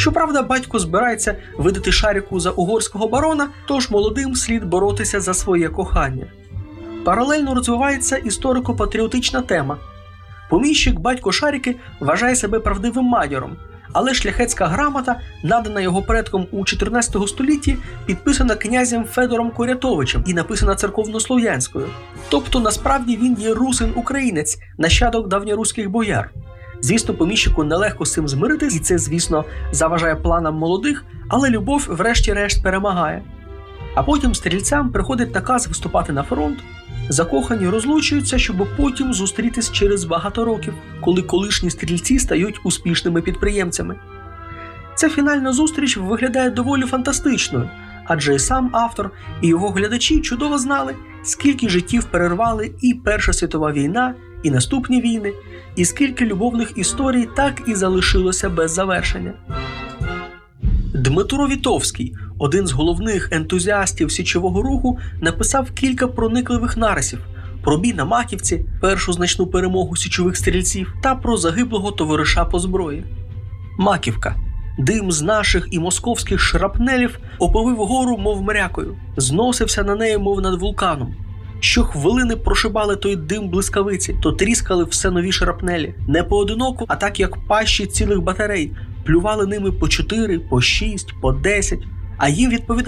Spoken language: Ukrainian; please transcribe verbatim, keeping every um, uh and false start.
Щоправда, батько збирається видати Шаріку за угорського барона, тож молодим слід боротися за своє кохання. Паралельно розвивається історико-патріотична тема. Поміщик, батько Шаріки, вважає себе правдивим майором, але шляхетська грамота, надана його предком у чотирнадцятому столітті, підписана князем Федором Корятовичем і написана церковнослов'янською. Тобто, насправді, він є русин-українець, нащадок давньоруських бояр. Звісно, поміщику нелегко з цим змиритись, і це, звісно, заважає планам молодих, але любов врешті-решт перемагає. А потім стрільцям приходить наказ виступати на фронт, закохані розлучуються, щоб потім зустрітись через багато років, коли колишні стрільці стають успішними підприємцями. Ця фінальна зустріч виглядає доволі фантастичною, адже і сам автор, і його глядачі чудово знали, скільки життів перервали і Перша світова війна, і наступні війни, і скільки любовних історій так і залишилося без завершення. Дмитро Вітовський, один з головних ентузіастів січового руху, написав кілька проникливих нарисів про бій на Маківці, першу значну перемогу січових стрільців, та про загиблого товариша по зброї. Маківка. Дим з наших і московських шрапнелів оповив гору, мов мрякою, зносився на неї, мов над вулканом. Щохвилини прошибали той дим блискавиці, то тріскали все нові шрапнелі. Не поодиноко, а так як пащі цілих батарей, плювали ними по чотири, по шість, по десять, а їм відповідали